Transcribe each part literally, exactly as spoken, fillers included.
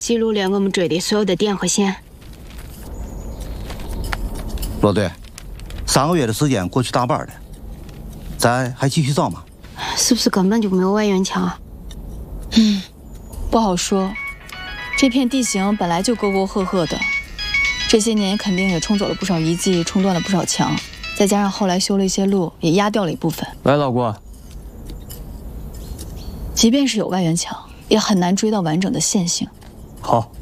记录了我们追的所有的点和线。 罗队，三个月的时间过去大半了，咱还继续找吗？ 是不是根本就没有外援墙啊？ 嗯，不好说。这片地形本来就沟沟壑壑的，这些年肯定也冲走了不少遗迹，冲断了不少墙，再加上后来修了一些路，也压掉了一部分。 来，老郭。 即便是有外援墙，也很难追到完整的线性。 好。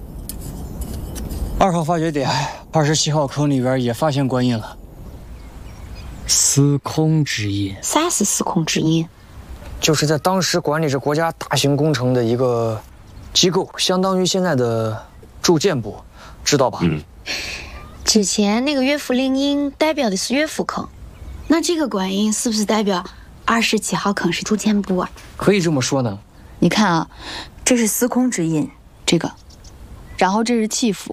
二号发掘点二十七号坑里边也发现官印了。司空之印。 啥是司空之印？ 就是在当时管理着国家大型工程的一个机构，相当于现在的住建部，知道吧？嗯。 之前那个岳父令印代表的是岳父坑，那这个官印是不是代表二十七号坑是住建部啊？ 可以这么说呢。 你看啊，这是司空之印，这个，然后这是契府，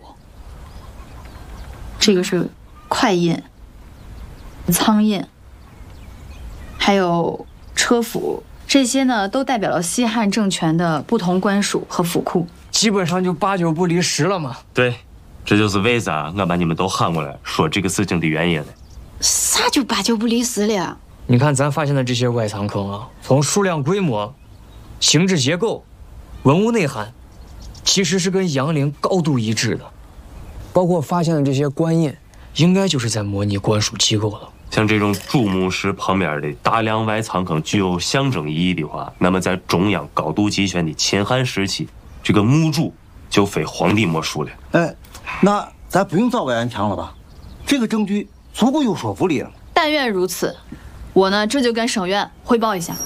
这个是快印、仓印，还有车府，这些呢都代表了西汉政权的不同官署和府库， 基本上就八九不离十了嘛。 对，这就是为啥我把你们都喊过来说这个事情的原因了。 啥就八九不离十了？ 你看咱发现的这些外藏坑啊，从数量规模、形制结构、文物内涵，其实是跟杨陵高度一致的。包括发现的这些官印，应该就是在模拟官署机构了。 像这种主墓室旁边的大量外藏坑具有象征意义的话，那么在中央高度集权的秦汉时期，这个墓主就非皇帝莫属了。 哎，那咱不用造外援墙了吧？这个证据足够有说服力了。 但愿如此。我呢，这就跟省院汇报一下。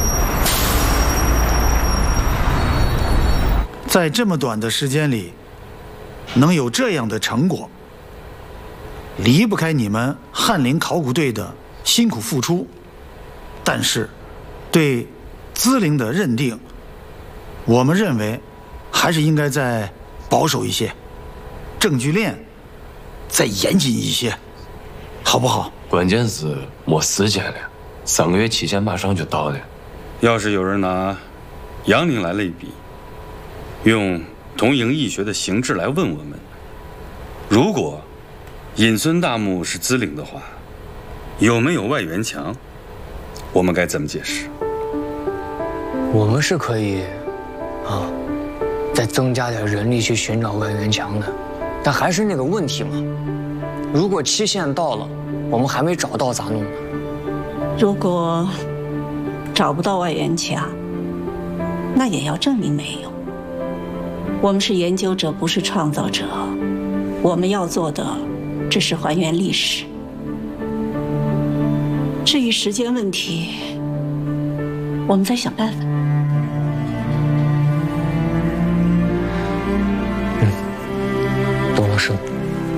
在这么短的时间里，能有这样的成果，离不开你们翰林考古队的辛苦付出。但是，对资陵的认定，我们认为还是应该再保守一些，证据链再严谨一些，好不好？ 关键是没时间了，三个月期限马上就到了。 要是有人拿杨陵来类比，用同营义学的形制来问我们，如果隐孙大墓是资陵的话，有没有外援墙？我们该怎么解释？ 我们是可以，啊，再增加点人力去寻找外援墙的，但还是那个问题嘛，如果期限到了，我们还没找到咋弄呢？ 如果找不到外援墙，那也要证明没有。我们是研究者，不是创造者，我们要做的只是还原历史。至于时间问题，我们再想办法。 嗯，懂了，师傅。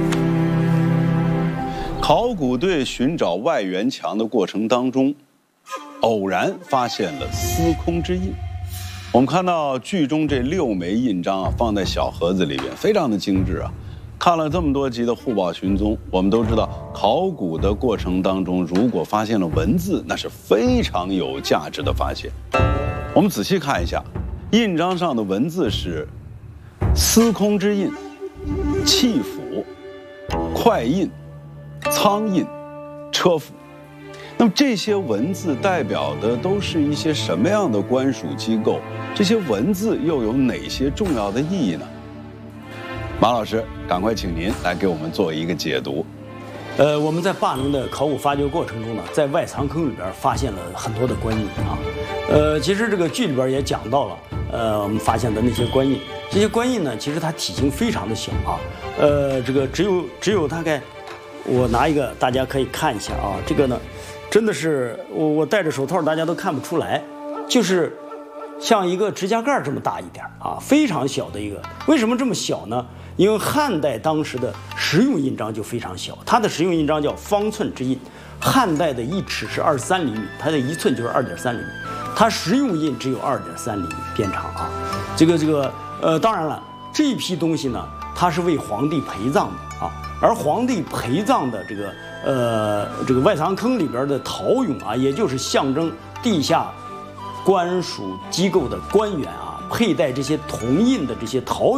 考古队寻找外援墙的过程当中，偶然发现了司空之印。我们看到剧中这六枚印章啊，放在小盒子里边，非常的精致啊。看了这么多集的《护宝寻踪》，我们都知道，考古的过程当中，如果发现了文字，那是非常有价值的发现。我们仔细看一下，印章上的文字是司空之印、契府、快印、仓印、车府。那么这些文字代表的都是一些什么样的官署机构？这些文字又有哪些重要的意义呢？马老师，赶快请您来给我们做一个解读。 呃，我们在霸陵的考古发掘过程中呢，在外藏坑里边发现了很多的官印啊。呃，其实这个剧里边也讲到了，呃，我们发现的那些官印，这些官印呢，其实它体型非常的小啊，呃，这个只有只有大概，我拿一个大家可以看一下啊，这个呢，真的是我我戴着手套大家都看不出来，就是像一个指甲盖这么大一点啊，非常小的一个。为什么这么小呢？因为汉代当时的实用印章就非常小，它的实用印章叫方寸之印。汉代的一尺是二十三厘米，它的一寸就是二点三厘米，它实用印只有二点三厘米边长啊。这个这个呃，当然了，这一批东西呢，它是为皇帝陪葬的啊，而皇帝陪葬的这个呃这个外藏坑里边的陶俑啊，也就是象征地下官署机构的官员啊， 佩戴这些铜印的这些陶